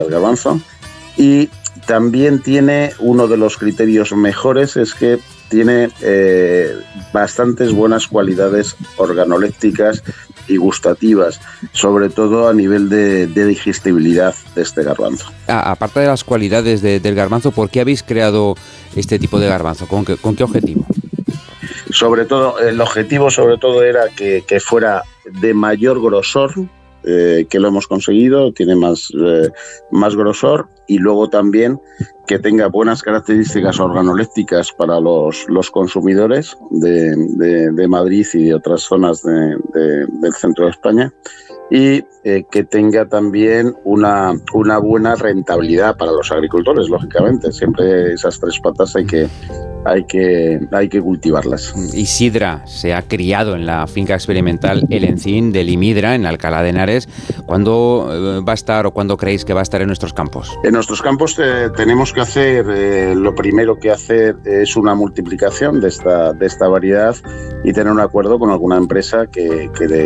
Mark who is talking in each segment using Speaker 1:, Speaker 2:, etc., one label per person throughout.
Speaker 1: el garbanzo. Y también tiene uno de los criterios mejores, es que tiene bastantes buenas cualidades organolépticas y gustativas, sobre todo a nivel de digestibilidad de este garbanzo.
Speaker 2: Aparte de las cualidades del garbanzo, ¿por qué habéis creado este tipo de garbanzo? ¿Con qué objetivo?
Speaker 1: Sobre todo, el objetivo sobre todo era que fuera de mayor grosor, que lo hemos conseguido, tiene más grosor, y luego también que tenga buenas características organolépticas para los consumidores de Madrid y de otras zonas del centro de España, y que tenga también una buena rentabilidad para los agricultores, lógicamente. Siempre esas tres patas hay que cultivarlas.
Speaker 2: Isidra se ha criado en la finca experimental El Encín de Limidra, en Alcalá de Henares. ¿Cuándo va a estar o cuándo creéis que va a estar en nuestros campos?
Speaker 1: En nuestros campos tenemos que hacer, lo primero que hacer es una multiplicación de esta variedad y tener un acuerdo con alguna empresa que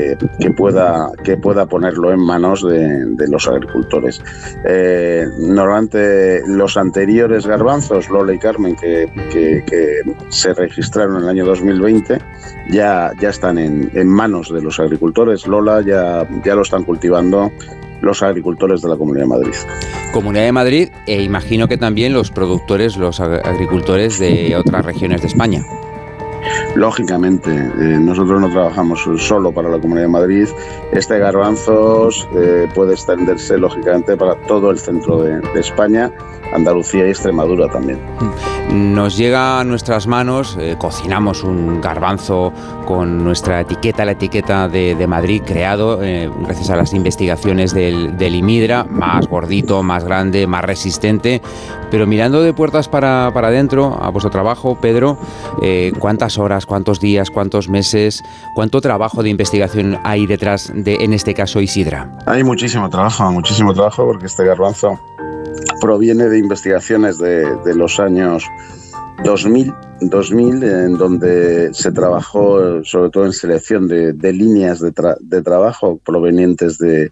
Speaker 1: pueda ponerlo en manos de los agricultores. Normalmente los anteriores garbanzos, Lola y Carmen, que se registraron en el año 2020, ya están en manos de los agricultores. Lola ya lo están cultivando los agricultores de la Comunidad de Madrid.
Speaker 2: Comunidad de Madrid, e imagino que también los productores, los agricultores de otras regiones de España.
Speaker 1: Lógicamente, nosotros no trabajamos solo para la Comunidad de Madrid. Este garbanzo puede extenderse, lógicamente, para todo el centro de España, Andalucía y Extremadura también.
Speaker 2: Nos llega a nuestras manos, cocinamos un garbanzo con nuestra etiqueta, la etiqueta de Madrid, creado gracias a las investigaciones del Limidra, más gordito, más grande, más resistente. Pero mirando de puertas para adentro, a vuestro trabajo, Pedro, ¿cuántas horas, cuántos días, cuántos meses, cuánto trabajo de investigación hay detrás de, en este caso, Isidra?
Speaker 1: Hay muchísimo trabajo, porque este garbanzo proviene de investigaciones de los años 2000, en donde se trabajó sobre todo en selección de líneas de trabajo provenientes de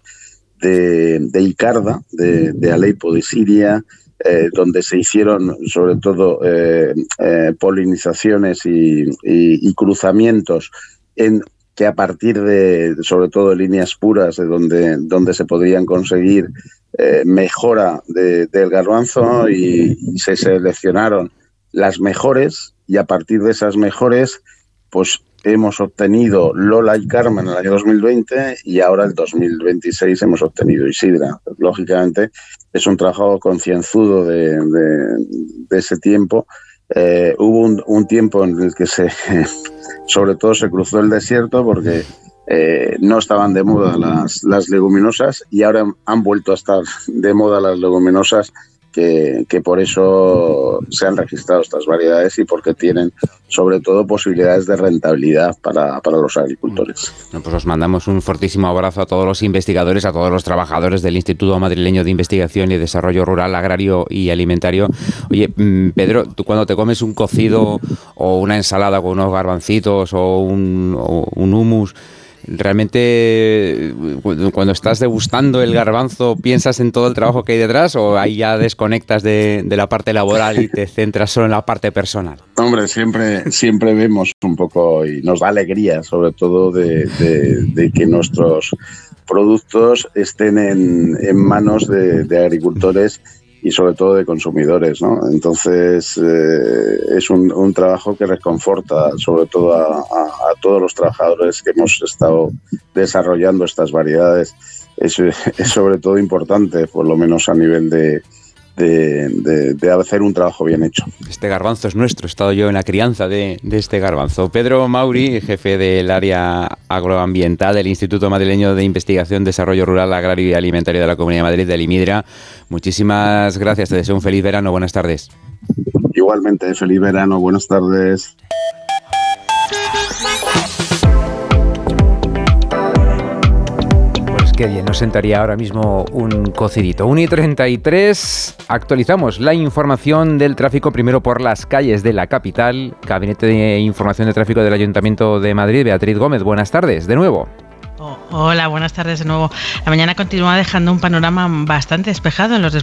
Speaker 1: Icarda, de Alepo, de Siria, donde se hicieron sobre todo polinizaciones y cruzamientos que a partir de, sobre todo, de líneas puras, de donde se podrían conseguir mejora del garbanzo, y se seleccionaron las mejores, y a partir de esas mejores pues hemos obtenido Lola y Carmen en el año 2020, y ahora el 2026 hemos obtenido Isidra. Lógicamente es un trabajo concienzudo de ese tiempo. Hubo un tiempo en el que sobre todo se cruzó el desierto, porque no estaban de moda las leguminosas, y ahora han vuelto a estar de moda las leguminosas, que por eso se han registrado estas variedades y porque tienen sobre todo posibilidades de rentabilidad para los agricultores.
Speaker 2: Bueno, pues os mandamos un fortísimo abrazo a todos los investigadores, a todos los trabajadores del Instituto Madrileño de Investigación y Desarrollo Rural, Agrario y Alimentario. Oye, Pedro, tú cuando te comes un cocido o una ensalada con unos garbancitos o un hummus, ¿realmente cuando estás degustando el garbanzo piensas en todo el trabajo que hay detrás, o ahí ya desconectas de la parte laboral y te centras solo en la parte personal?
Speaker 1: Hombre, siempre vemos un poco, y nos da alegría sobre todo de que nuestros productos estén en manos de agricultores y sobre todo de consumidores, ¿no? Entonces es un trabajo que reconforta sobre todo a todos los trabajadores que hemos estado desarrollando estas variedades. Es sobre todo importante, por lo menos a nivel de hacer un trabajo bien hecho.
Speaker 2: Este garbanzo es nuestro, he estado yo en la crianza de este garbanzo. Pedro Mauri, jefe del área agroambiental del Instituto Madrileño de Investigación, Desarrollo Rural, Agrario y Alimentario de la Comunidad de Madrid, de Limidra, muchísimas gracias, te deseo un feliz verano, buenas tardes.
Speaker 1: Igualmente, feliz verano, buenas tardes.
Speaker 3: Qué bien, nos sentaría ahora mismo un cocidito. 1:33, actualizamos la información del tráfico primero por las calles de la capital. Gabinete de Información de Tráfico del Ayuntamiento de Madrid, Beatriz Gómez, buenas tardes, de nuevo.
Speaker 4: Hola, buenas tardes de nuevo. La mañana continúa dejando un panorama bastante despejado en los